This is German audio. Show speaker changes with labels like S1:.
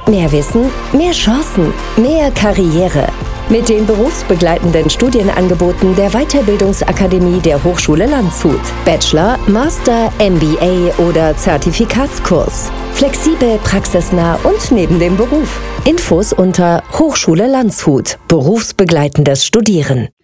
S1: Mehr Wissen, mehr Chancen, mehr Karriere. Mit den berufsbegleitenden Studienangeboten der Weiterbildungsakademie der Hochschule Landshut. Bachelor, Master, MBA oder Zertifikatskurs. Flexibel, praxisnah und neben dem Beruf. Infos unter Hochschule Landshut. Berufsbegleitendes Studieren.